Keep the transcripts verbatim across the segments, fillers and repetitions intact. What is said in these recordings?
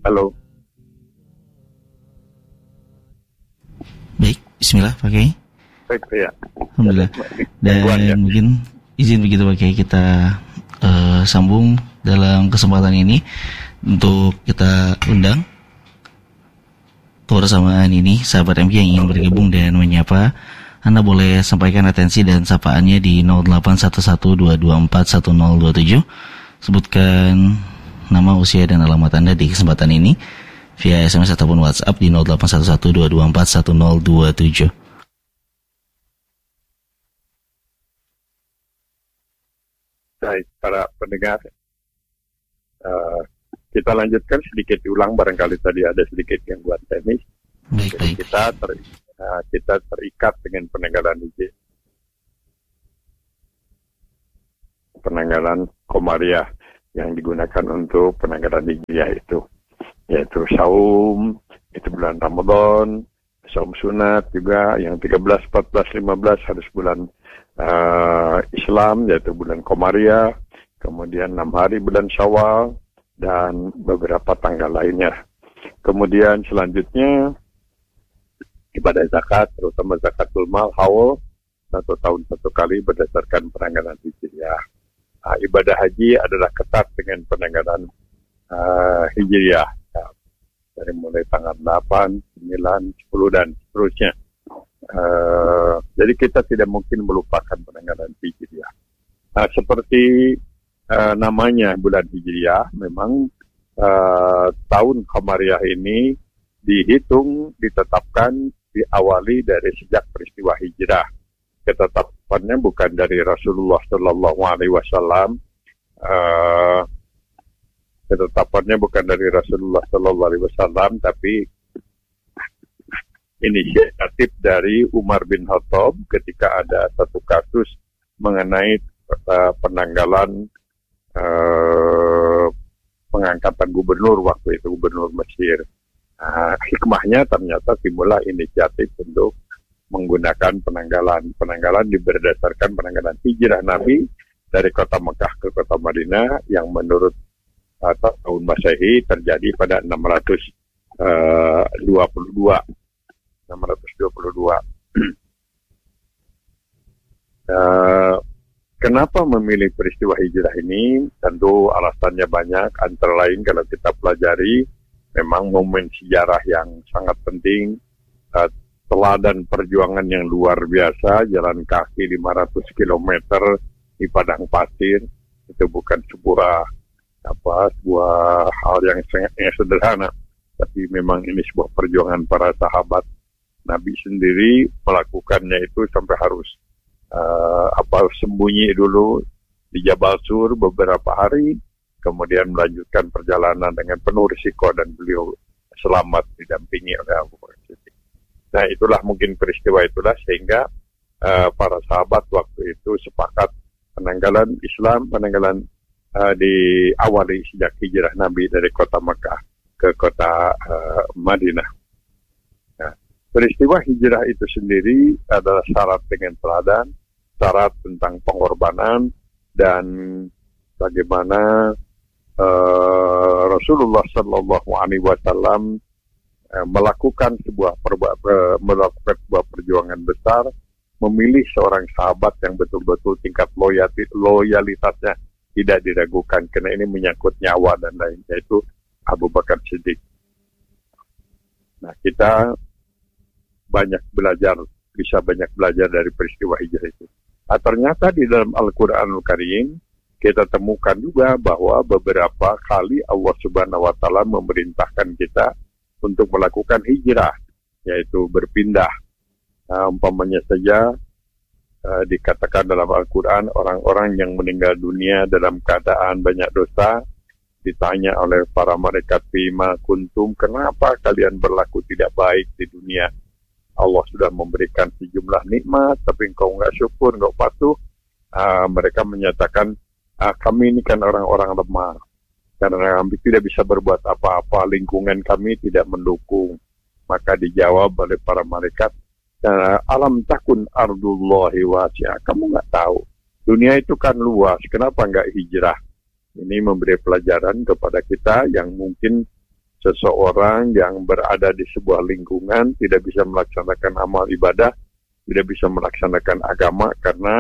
Halo. Baik, bismillah Pak Kiai. Baik, ya. Alhamdulillah. Dan ya. Mungkin izin begitu Pak Kiai, kita uh, sambung dalam kesempatan ini untuk kita undang kebersamaan ini sahabat M K yang ingin bergabung dan menyapa. Anda boleh sampaikan atensi dan sapaannya di nol delapan satu satu dua dua empat satu nol dua tujuh. Sebutkan nama, usia, dan alamat Anda di kesempatan ini via S M S ataupun WhatsApp di nol delapan satu satu dua dua empat satu nol dua tujuh. Baik, para pendengar, uh, kita lanjutkan sedikit ulang, barangkali tadi ada sedikit gangguan teknis. Baik, baik. Kita ter, uh, kita terikat dengan penanggalan hijrah, penanggalan Komariah yang digunakan untuk penanggalan hijriah itu, yaitu saum, itu bulan Ramadan, saum sunat juga yang tiga belas, empat belas, lima belas harus bulan uh, Islam, yaitu bulan Komariah, kemudian enam hari bulan Syawal, dan beberapa tanggal lainnya. Kemudian selanjutnya ibadah zakat, terutama zakatul mal, haul, satu tahun satu kali berdasarkan penanggalan hijriah. Nah, ibadah haji adalah ketat dengan penanggalan uh, hijriah. Dari mulai tanggal delapan, sembilan, sepuluh, dan seterusnya. Uh, jadi kita tidak mungkin melupakan penanggalan hijriah. Nah, seperti uh, namanya bulan hijriah, memang uh, tahun Qamariyah ini dihitung, ditetapkan, diawali dari sejak peristiwa hijrah. Ketetapannya bukan dari Rasulullah Shallallahu Alaihi Wasallam. Uh, Ketetapannya bukan dari Rasulullah Sallallahu Alaihi Wasallam, tapi inisiatif dari Umar bin Khattab ketika ada satu kasus mengenai uh, penanggalan uh, pengangkatan gubernur waktu itu, gubernur Mesir. Nah, hikmahnya ternyata timbullah inisiatif untuk menggunakan penanggalan. Penanggalan berdasarkan penanggalan hijrah Nabi dari kota Mekah ke kota Madinah yang menurut atau tahun Masehi terjadi pada enam ratus dua puluh dua. uh, kenapa memilih peristiwa hijrah ini? Tentu alasannya banyak, antara lain kalau kita pelajari memang momen sejarah yang sangat penting, uh, teladan perjuangan yang luar biasa, jalan kaki lima ratus kilometer di padang pasir, itu bukan sebuah apa sebuah hal yang sangat yang sederhana, tapi memang ini sebuah perjuangan para sahabat. Nabi sendiri melakukannya itu sampai harus uh, apa sembunyi dulu di Jabal Sur beberapa hari, kemudian melanjutkan perjalanan dengan penuh risiko dan beliau selamat didampingi oleh Abu Bakar Siddiq. Nah, itulah mungkin peristiwa itulah sehingga uh, para sahabat waktu itu sepakat penanggalan Islam, penanggalan Uh, diawali sejak hijrah Nabi dari kota Mekah ke kota uh, Madinah. Nah, peristiwa hijrah itu sendiri adalah syarat dengan teladan, syarat tentang pengorbanan, dan bagaimana uh, Rasulullah Sallallahu Alaihi Wasallam uh, melakukan sebuah perba- uh, melakukan sebuah perjuangan besar, memilih seorang sahabat yang betul-betul tingkat loyalti, loyalitasnya tidak diragukan, karena ini menyangkut nyawa dan lain, yaitu Abu Bakar Siddiq. Nah, kita banyak belajar, bisa banyak belajar dari peristiwa hijrah itu. Nah, ternyata di dalam Al-Quranul Karim, kita temukan juga bahwa beberapa kali Allah Subhanahu Wa Taala memerintahkan kita untuk melakukan hijrah, yaitu berpindah. Nah, umpamanya saja, Uh, dikatakan dalam Al-Quran, orang-orang yang meninggal dunia dalam keadaan banyak dosa, ditanya oleh para malaikat, fima kuntum, kenapa kalian berlaku tidak baik di dunia? Allah sudah memberikan sejumlah nikmat, tapi engkau enggak syukur, enggak patuh. Uh, mereka menyatakan, uh, kami ini kan orang-orang lemah, karena kami tidak bisa berbuat apa-apa, lingkungan kami tidak mendukung. Maka dijawab oleh para malaikat, alam takun ardullahi wasi'ah. Kamu nggak tahu, dunia itu kan luas, kenapa nggak hijrah? Ini memberi pelajaran kepada kita yang mungkin seseorang yang berada di sebuah lingkungan tidak bisa melaksanakan amal ibadah, tidak bisa melaksanakan agama karena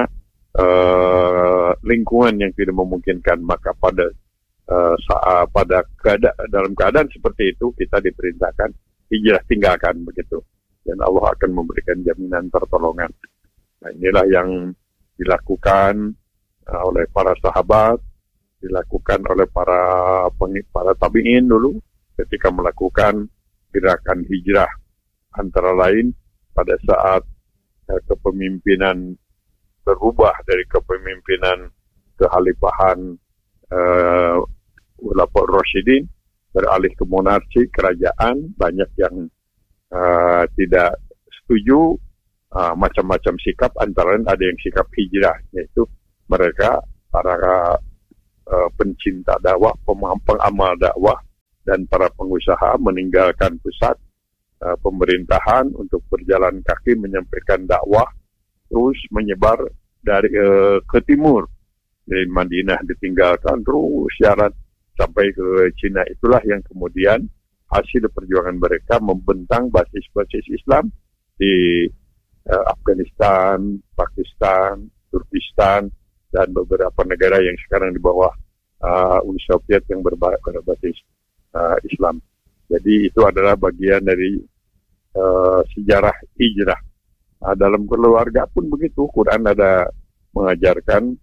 uh, lingkungan yang tidak memungkinkan. Maka pada uh, saat pada keada, dalam keadaan seperti itu kita diperintahkan hijrah, tinggalkan begitu, dan Allah akan memberikan jaminan pertolongan. Nah, inilah yang dilakukan uh, oleh para sahabat, dilakukan oleh para pengikut para tabi'in dulu ketika melakukan gerakan hijrah, antara lain pada saat eh, kepemimpinan berubah dari kepemimpinan kehalifahan eh, Khulafaur Rasyidin beralih ke monarki kerajaan, banyak yang eh, tidak setuju, eh, macam-macam sikap, antara lain ada yang sikap hijrah, yaitu mereka para eh, pencinta dakwah, pengamal dakwah dan para pengusaha meninggalkan pusat uh, pemerintahan untuk berjalan kaki menyampaikan dakwah, terus menyebar dari uh, ke timur. Dari Madinah ditinggalkan terus syarat sampai ke Cina. Itulah yang kemudian hasil perjuangan mereka membentang basis-basis Islam di uh, Afghanistan, Pakistan, Turkistan, dan beberapa negara yang sekarang di bawah uh, Uni Soviet yang berbasis Uh, Islam. Jadi itu adalah bagian dari uh, sejarah hijrah. Nah, dalam keluarga pun begitu. Quran ada mengajarkan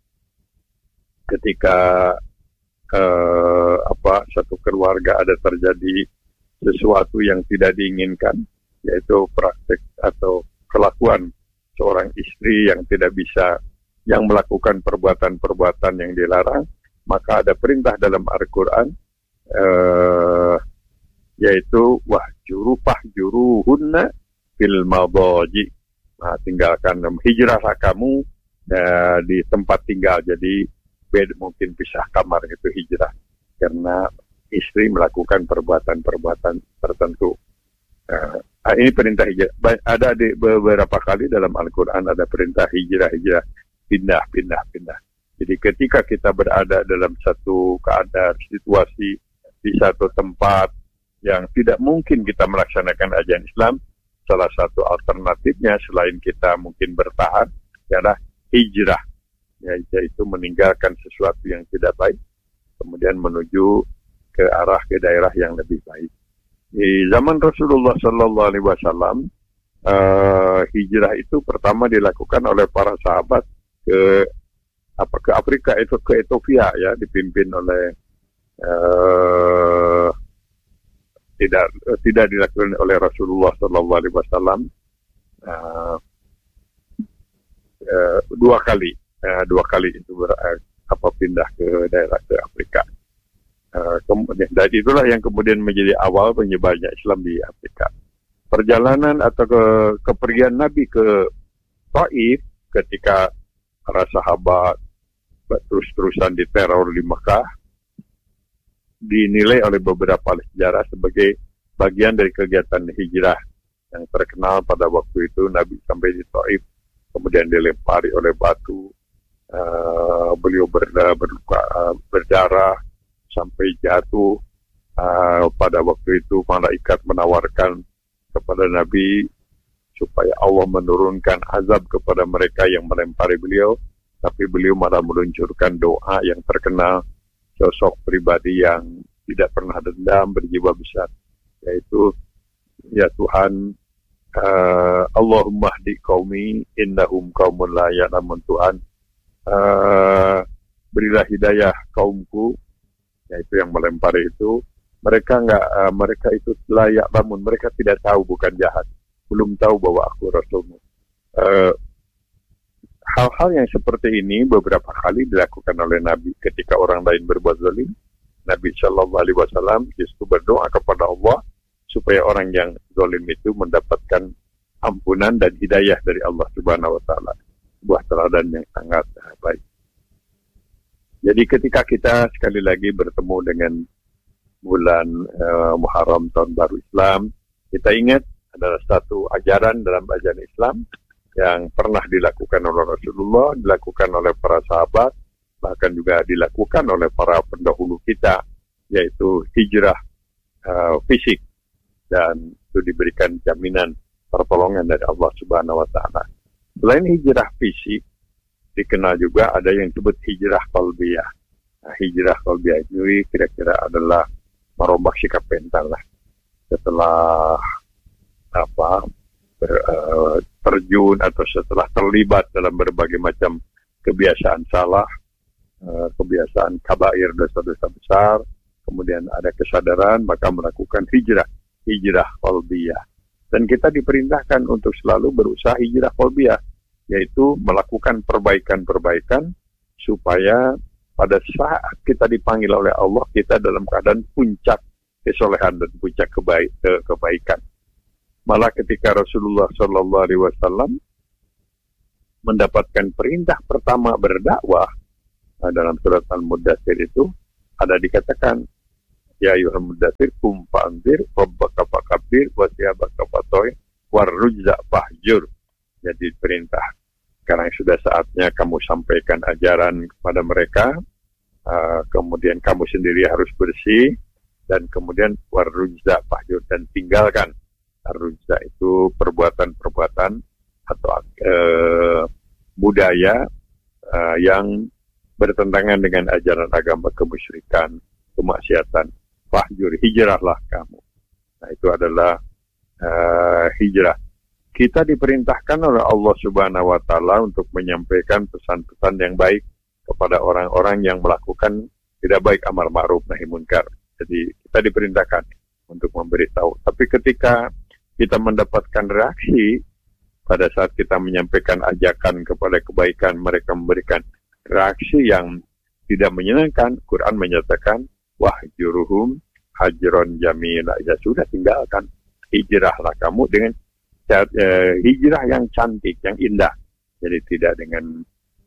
ketika uh, apa satu keluarga ada terjadi sesuatu yang tidak diinginkan, yaitu praktek atau kelakuan seorang istri yang tidak bisa, yang melakukan perbuatan-perbuatan yang dilarang, maka ada perintah dalam Al-Quran Uh, yaitu wah jurufah juruhunna fil madaji. Nah, tinggalkan, hijrahlah kamu uh, di tempat tinggal. Jadi beda, mungkin pisah kamar itu hijrah karena istri melakukan perbuatan-perbuatan tertentu. Uh, ini perintah hijrah. Ada di beberapa kali dalam Al-Quran ada perintah hijrah-hijrah, pindah, pindah, pindah. Jadi ketika kita berada dalam satu keadaan situasi di satu tempat yang tidak mungkin kita melaksanakan ajaran Islam, salah satu alternatifnya selain kita mungkin bertahan adalah hijrah, yaitu meninggalkan sesuatu yang tidak baik, kemudian menuju ke arah ke daerah yang lebih baik. Di zaman Rasulullah Sallallahu Alaihi Wasallam, uh, hijrah itu pertama dilakukan oleh para sahabat ke apa ke Afrika, itu ke Ethiopia ya, dipimpin oleh Uh, tidak uh, tidak dilakukan oleh Rasulullah Sallallahu Alaihi Wasallam uh, uh, dua kali uh, dua kali itu ber, uh, apa pindah ke daerah ke Afrika. Uh, kemudian dan itulah yang kemudian menjadi awal penyebarnya Islam di Afrika. Perjalanan atau ke kepergian Nabi ke Taif ketika para sahabat terus-terusan diteror di Mekah dinilai oleh beberapa ahli sejarah sebagai bagian dari kegiatan hijrah yang terkenal. Pada waktu itu Nabi sampai di Taif, kemudian dilempari oleh batu, uh, beliau berda, berluka, uh, berdarah sampai jatuh. Uh, pada waktu itu malaikat menawarkan kepada Nabi supaya Allah menurunkan azab kepada mereka yang melempari beliau, tapi beliau malah meluncurkan doa yang terkenal, sosok pribadi yang tidak pernah dendam, berjiwa besar, yaitu ya Tuhan, uh, Allahumma hdi qaumi innahum qaumun la ya'lamun. Tuhan, uh, berilah hidayah kaumku, yaitu yang melempari itu, mereka enggak uh, mereka itu la ya'lamun, mereka tidak tahu, bukan jahat, belum tahu bahwa aku Rasulmu. Uh, Hal-hal yang seperti ini beberapa kali dilakukan oleh Nabi ketika orang lain berbuat zalim. Nabi Shallallahu Alaihi Wasallam justru berdoa kepada Allah supaya orang yang zalim itu mendapatkan ampunan dan hidayah dari Allah Subhanahu Wa Taala. Sebuah teladan yang sangat baik. Jadi ketika kita sekali lagi bertemu dengan bulan uh, Muharram, tahun baru Islam, kita ingat adalah satu ajaran dalam ajaran Islam yang pernah dilakukan oleh Rasulullah, dilakukan oleh para sahabat, bahkan juga dilakukan oleh para pendahulu kita, yaitu hijrah. uh, fisik, dan itu diberikan jaminan pertolongan dari Allah Subhanahu wa Ta'ala. Selain hijrah fisik, dikenal juga ada yang disebut hijrah qalbiyah. Nah, hijrah qalbiyah ini kira-kira adalah merombak sikap mental lah. Setelah apa ber, uh, terjun atau setelah terlibat dalam berbagai macam kebiasaan salah, uh, kebiasaan kabair, dosa-dosa besar, kemudian ada kesadaran, maka melakukan hijrah, hijrah qalbiyah. Dan kita diperintahkan untuk selalu berusaha hijrah qalbiyah, yaitu melakukan perbaikan-perbaikan supaya pada saat kita dipanggil oleh Allah, kita dalam keadaan puncak kesolehan dan puncak kebaik, ke, kebaikan. Malah ketika Rasulullah Shallallahu Alaihi Wasallam mendapatkan perintah pertama berdakwah, nah dalam surat Al-Muddatsir itu ada dikatakan, ya ayyuhal muddatsir qum fa'anzir rabbaka fakabbir wa thiyabaka fatahhir warrujza fahjur. Jadi perintah, sekarang sudah saatnya kamu sampaikan ajaran kepada mereka, uh, kemudian kamu sendiri harus bersih, dan kemudian warrujza fahjur, dan tinggalkan. Arrujza itu perbuatan-perbuatan atau uh, budaya uh, yang bertentangan dengan ajaran agama, kemusyrikan, kemaksiatan. Fahjur, hijrahlah kamu. Nah, itu adalah uh, hijrah. Kita diperintahkan oleh Allah Subhanahu wa Ta'ala untuk menyampaikan pesan-pesan yang baik kepada orang-orang yang melakukan tidak baik, amar ma'ruf nahi munkar. Jadi kita diperintahkan untuk memberitahu. Tapi ketika kita mendapatkan reaksi pada saat kita menyampaikan ajakan kepada kebaikan, mereka memberikan reaksi yang tidak menyenangkan, Quran menyatakan wahjuruhum hajron jamila, ya sudah, tinggalkan, hijrahlah kamu dengan uh, hijrah yang cantik, yang indah. Jadi tidak dengan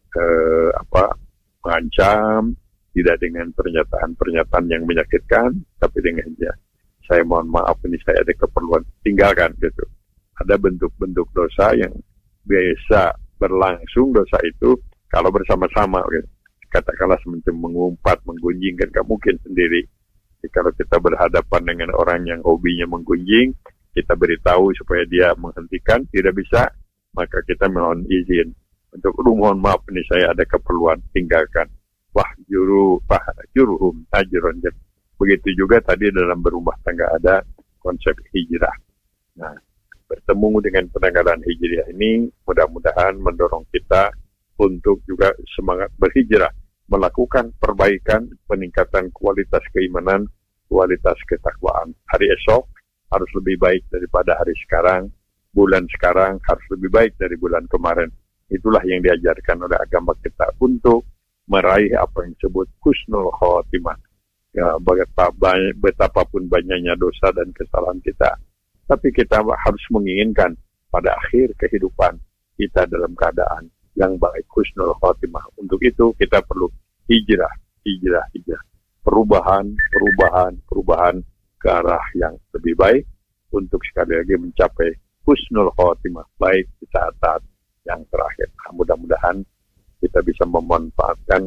uh, apa mengancam, tidak dengan pernyataan-pernyataan yang menyakitkan, tapi dengan ya, saya mohon maaf, ini saya ada keperluan, tinggalkan gitu. Ada bentuk-bentuk dosa yang biasa berlangsung, dosa itu kalau bersama-sama gitu. Katakanlah semacam mengumpat, menggunjing, kan gak mungkin sendiri. Jadi kalau kita berhadapan dengan orang yang hobinya menggunjing, kita beritahu supaya dia menghentikan, tidak bisa, maka kita mohon izin untuk, lu mohon maaf, ini saya ada keperluan, tinggalkan. Wah juru, wah juruhum ajron. Begitu juga tadi dalam berumah tangga ada konsep hijrah. Nah, bertemu dengan penanggalan hijrah ini mudah-mudahan mendorong kita untuk juga semangat berhijrah, melakukan perbaikan, peningkatan kualitas keimanan, kualitas ketakwaan. Hari esok harus lebih baik daripada hari sekarang, bulan sekarang harus lebih baik dari bulan kemarin. Itulah yang diajarkan oleh agama kita untuk meraih apa yang disebut husnul khotimah. Ya, betapa, betapapun banyaknya dosa dan kesalahan kita, tapi kita harus menginginkan pada akhir kehidupan kita dalam keadaan yang baik, husnul khotimah. Untuk itu kita perlu hijrah, hijrah, hijrah. Perubahan, perubahan, perubahan ke arah yang lebih baik untuk sekali lagi mencapai husnul khotimah, baik di saat-saat yang terakhir. Nah, mudah-mudahan kita bisa memanfaatkan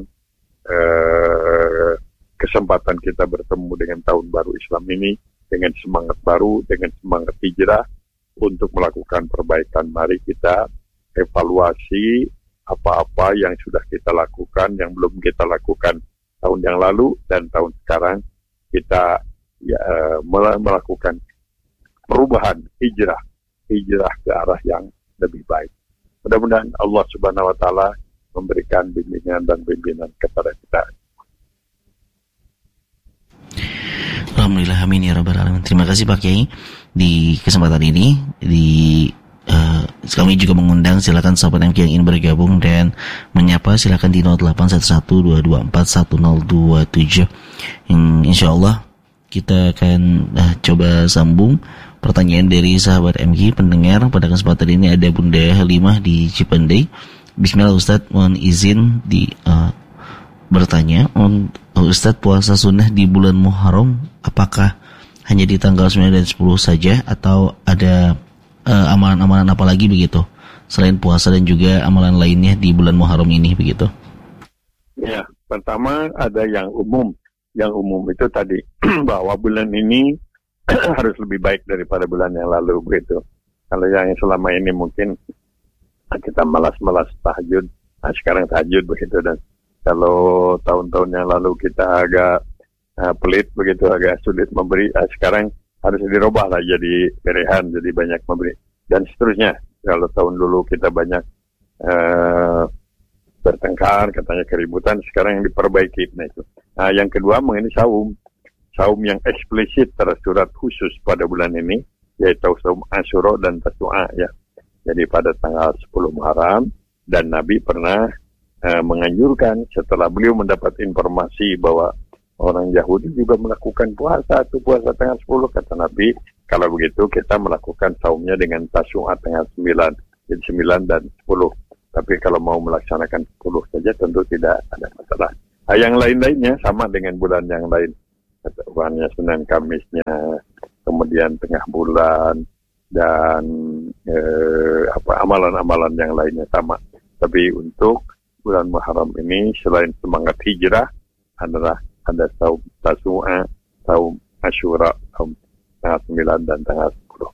eh, kesempatan kita bertemu dengan tahun baru Islam ini dengan semangat baru, dengan semangat hijrah untuk melakukan perbaikan. Mari kita evaluasi apa-apa yang sudah kita lakukan, yang belum kita lakukan tahun yang lalu dan tahun sekarang. Kita ya, melakukan perubahan, hijrah, hijrah ke arah yang lebih baik. Mudah-mudahan Allah Subhanahu wa Ta'ala memberikan bimbingan dan bimbingan kepada kita. Alhamdulillah, amin ya rabbal alamin. Terima kasih Pak Kiai. Di kesempatan ini di uh, kami juga mengundang, silakan sahabat M K yang ingin bergabung dan menyapa, silakan di nol delapan satu satu dua dua empat satu nol dua tujuh. Insyaallah kita akan uh, coba sambung pertanyaan dari sahabat M K pendengar. Pada kesempatan ini ada Bunda Halimah di Cipendei. Bismillah Ustaz, mohon izin di uh, bertanya, Ustadz, puasa sunnah di bulan Muharram apakah hanya di tanggal sembilan dan sepuluh saja atau ada uh, amalan-amalan apa lagi begitu selain puasa dan juga amalan lainnya di bulan Muharram ini begitu? Ya, pertama ada yang umum. Yang umum itu tadi bahwa bulan ini harus lebih baik daripada bulan yang lalu begitu. Kalau yang selama ini mungkin kita malas-malas tahajud, nah sekarang tahajud begitu. Dan kalau tahun-tahun yang lalu kita agak uh, pelit begitu, agak sulit memberi, uh, sekarang harus dirubah lah jadi berehan, jadi banyak memberi dan seterusnya. Kalau tahun dulu kita banyak uh, bertengkar, katanya keributan, sekarang yang diperbaiki. Nah itu. Nah yang kedua mengenai saum, saum yang eksplisit tersurat khusus pada bulan ini, yaitu saum Asyura dan Tasu'a ya. Jadi pada tanggal sepuluh Muharram, dan Nabi pernah uh, menganjurkan setelah beliau mendapat informasi bahwa orang Yahudi juga melakukan puasa, itu puasa tanggal sepuluh, kata Nabi, kalau begitu kita melakukan saumnya dengan Tasu'a tanggal sembilan, jadi sembilan dan sepuluh. Tapi kalau mau melaksanakan sepuluh saja tentu tidak ada masalah. Nah, yang lain-lainnya sama dengan bulan yang lain. Bulannya Senin, Kamisnya, kemudian tengah bulan, dan eh, apa amalan-amalan yang lainnya sama. Tapi untuk bulan Muharram ini selain semangat hijrah adalah ada saum Tasu'a, saum Asyura, saum tanggal sembilan dan tanggal sepuluh.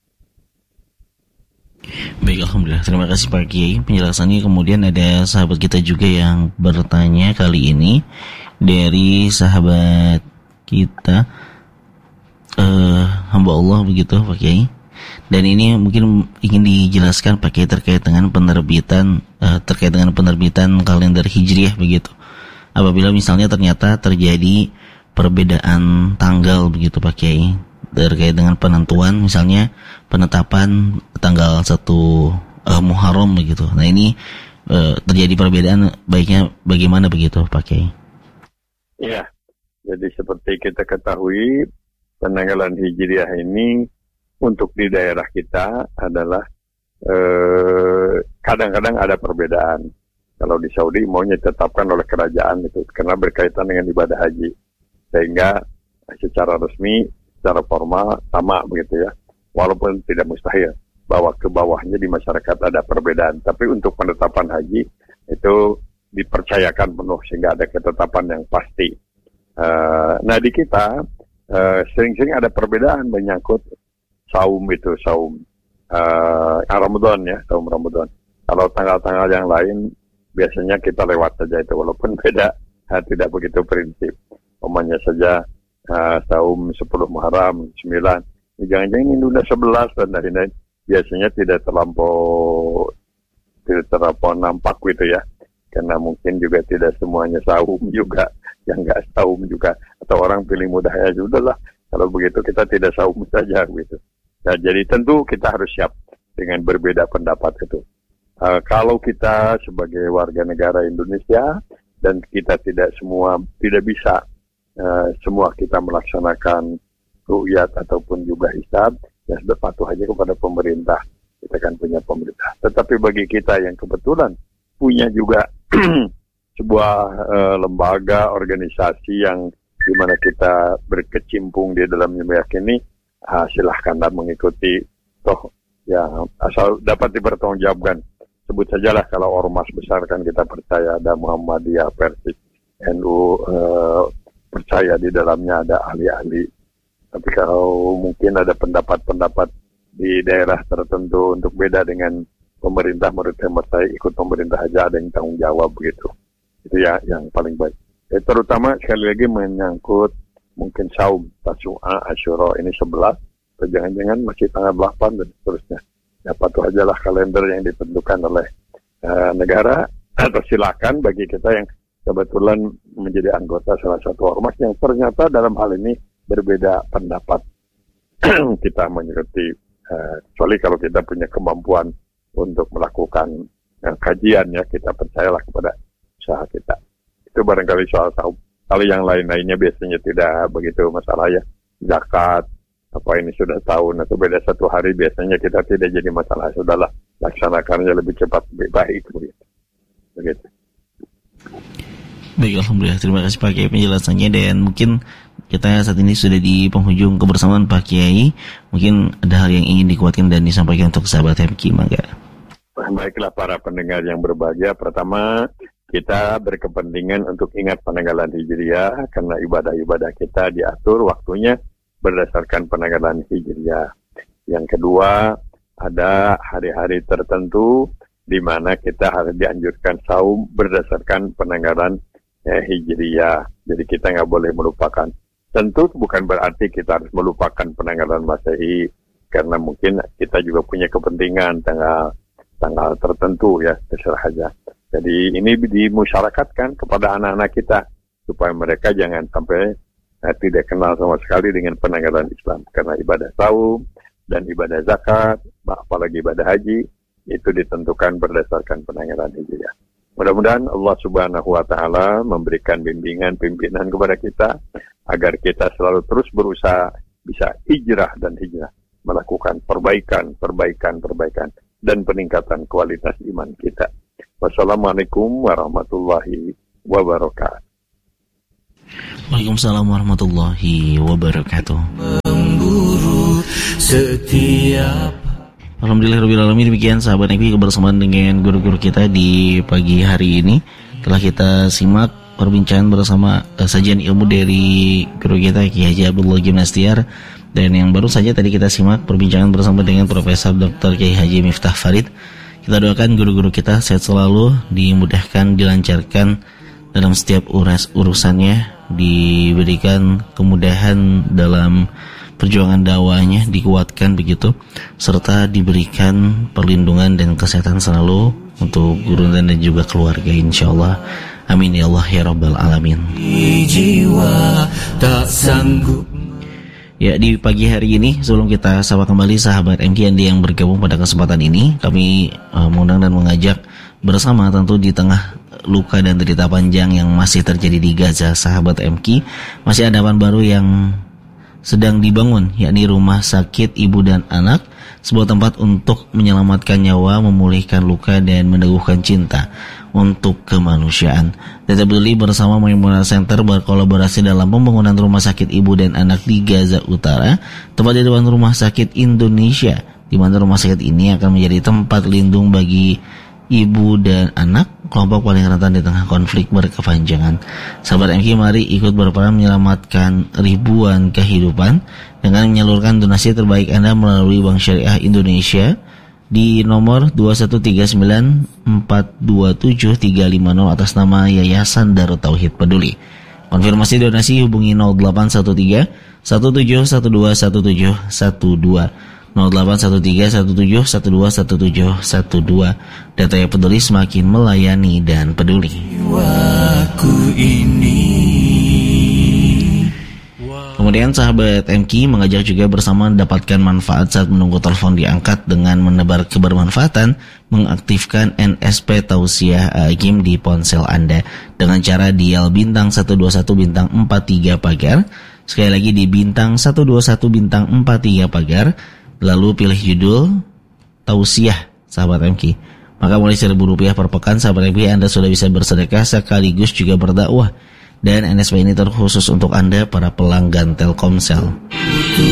Baik, alhamdulillah. Terima kasih Pak Kiai penjelasannya. Kemudian ada sahabat kita juga yang bertanya kali ini dari sahabat kita uh, hamba Allah begitu Pak Kiai. Dan ini mungkin ingin dijelaskan pakai terkait dengan penerbitan uh, terkait dengan penerbitan kalender Hijriah begitu. Apabila misalnya ternyata terjadi perbedaan tanggal begitu Pak Kiai terkait dengan penentuan, misalnya penetapan tanggal satu uh, Muharram begitu. Nah ini uh, terjadi perbedaan, baiknya bagaimana begitu Pak Kiai? Iya. Jadi seperti kita ketahui penanggalan Hijriah ini untuk di daerah kita adalah eh, kadang-kadang ada perbedaan. Kalau di Saudi maunya ditetapkan oleh kerajaan itu karena berkaitan dengan ibadah haji, sehingga secara resmi, secara formal sama begitu ya. Walaupun tidak mustahil bahwa ke bawahnya di masyarakat ada perbedaan, tapi untuk penetapan haji itu dipercayakan penuh sehingga ada ketetapan yang pasti. Uh, nah di kita uh, sering-sering ada perbedaan menyangkut saum itu, saum uh, Ramadan ya, saum Ramadan. Kalau tanggal-tanggal yang lain biasanya kita lewat saja itu, walaupun beda, uh, tidak begitu prinsip. Umpamanya saja uh, saum sepuluh Muharram, sembilan, jangan-jangan ini udah sebelas dan lain-lain. Biasanya tidak terlampau tidak terlampau nampak gitu ya, karena mungkin juga tidak semuanya saum juga, yang nggak saum juga, atau orang pilih mudah ya sudahlah, kalau begitu kita tidak saum saja gitu. Nah, jadi tentu kita harus siap dengan berbeda pendapat itu. Uh, kalau kita sebagai warga negara Indonesia dan kita tidak semua tidak bisa uh, semua kita melaksanakan ru'yat ataupun juga hisab, ya sudah patuh aja kepada pemerintah. Kita kan punya pemerintah. Tetapi bagi kita yang kebetulan punya juga sebuah uh, lembaga organisasi yang di mana kita berkecimpung di dalamnya meyakini, ah, silahkanlah mengikuti, toh ya asal dapat dipertanggungjawabkan. Sebut sajalah kalau ormas besar kan kita percaya ada Muhammadiyah, Persik, N U, eh, percaya di dalamnya ada ahli-ahli. Tapi kalau mungkin ada pendapat-pendapat di daerah tertentu untuk beda dengan pemerintah, menurut hemat saya ikut pemerintah aja, ada yang tanggung jawab begitu. Itu ya yang paling baik. Eh, terutama sekali lagi menyangkut mungkin saum, Tasu'a, Asyura ini sebelas, atau jangan-jangan masih tanggal delapan dan seterusnya. Ya patuh ajalah kalender yang ditentukan oleh uh, negara, atau silakan bagi kita yang kebetulan menjadi anggota salah satu ormas yang ternyata dalam hal ini berbeda pendapat. Kita mengikuti, uh, kecuali kalau kita punya kemampuan untuk melakukan uh, kajian ya, kita percayalah kepada usaha kita. Itu barangkali soal saum. Kalau yang lain-lainnya biasanya tidak begitu masalah ya. Zakat, apa ini sudah tahun atau beda satu hari, biasanya kita tidak jadi masalah. Sudahlah, laksanakannya lebih cepat, lebih baik begitu. Begitu. Baik, alhamdulillah. Terima kasih Pak Kiai penjelasannya, dan mungkin kita saat ini sudah di penghujung kebersamaan Pak Kiai. Mungkin ada hal yang ingin dikuatkan dan disampaikan untuk sahabat M K, maka. Baiklah para pendengar yang berbahagia. Pertama, kita berkepentingan untuk ingat penanggalan Hijriah karena ibadah-ibadah kita diatur waktunya berdasarkan penanggalan Hijriah. Yang kedua, ada hari-hari tertentu di mana kita harus dianjurkan saum berdasarkan penanggalan eh, Hijriah. Jadi kita nggak boleh melupakan. Tentu bukan berarti kita harus melupakan penanggalan Masehi, karena mungkin kita juga punya kepentingan tanggal tanggal tertentu ya, terserah aja. Jadi ini dimusyarakatkan kepada anak-anak kita supaya mereka jangan sampai eh, tidak kenal sama sekali dengan penanggalan Islam, karena ibadah saum dan ibadah zakat, apalagi ibadah haji, itu ditentukan berdasarkan penanggalan Hijriah. Mudah-mudahan Allah Subhanahu wa Ta'ala memberikan bimbingan pimpinan kepada kita agar kita selalu terus berusaha bisa hijrah dan hijrah, melakukan perbaikan, perbaikan, perbaikan dan peningkatan kualitas iman kita. Wassalamualaikum warahmatullahi wabarakatuh. Waalaikumsalam warahmatullahi wabarakatuh. Memburu setiap. Alhamdulillahirrahmanirrahim. Demikian sahabat N P kebersamaan dengan guru-guru kita di pagi hari ini. Telah kita simak perbincangan bersama uh, sajian ilmu dari guru kita Kiai Haji Abdullah Gimnastiar. Dan yang baru saja tadi kita simak perbincangan bersama dengan Profesor Doktor Kiai Haji Miftah Farid. Kita doakan guru-guru kita sehat selalu, dimudahkan, dilancarkan dalam setiap uras urusannya, diberikan kemudahan dalam perjuangan dakwahnya, dikuatkan begitu, serta diberikan perlindungan dan kesehatan selalu untuk guru dan juga keluarga insyaallah. Amin ya Allah ya Rabbal Alamin. Jiwa tak sanggup. Ya, di pagi hari ini sebelum kita sapa kembali sahabat M K N D yang bergabung pada kesempatan ini, kami uh, mengundang dan mengajak bersama tentu di tengah luka dan derita panjang yang masih terjadi di Gaza, sahabat M K, masih ada harapan baru yang sedang dibangun, yakni Rumah Sakit Ibu dan Anak, sebuah tempat untuk menyelamatkan nyawa, memulihkan luka dan meneguhkan cinta untuk kemanusiaan. Data Peduli bersama Maimunah Center berkolaborasi dalam pembangunan Rumah Sakit Ibu dan Anak di Gaza Utara, tempat di depan Rumah Sakit Indonesia, di mana rumah sakit ini akan menjadi tempat lindung bagi ibu dan anak, kelompok paling rentan di tengah konflik berkepanjangan. Sahabat M K, mari ikut berperan menyelamatkan ribuan kehidupan dengan menyalurkan donasi terbaik Anda melalui Bank Syariah Indonesia di nomor dua satu tiga sembilan empat dua tujuh tiga lima nol atas nama Yayasan Darut Tauhid Peduli. Konfirmasi donasi hubungi nol delapan satu tiga satu tujuh satu dua satu tujuh satu dua nol delapan satu tiga satu tujuh satu dua satu tujuh satu dua. Data yang peduli semakin melayani dan peduli. Jiwaku ini. Kemudian sahabat M K mengajak juga bersama mendapatkan manfaat saat menunggu telepon diangkat dengan menebar kebermanfaatan, mengaktifkan N S P Tausiah Agim di ponsel Anda dengan cara dial bintang satu dua satu bintang empat tiga pagar. Sekali lagi di bintang satu dua satu bintang empat tiga pagar. Lalu pilih judul Tausiah, sahabat M K. Maka mulai seribu rupiah per pekan, sahabat M K, Anda sudah bisa bersedekah sekaligus juga berdakwah. Dan N S P ini terkhusus untuk Anda para pelanggan Telkomsel.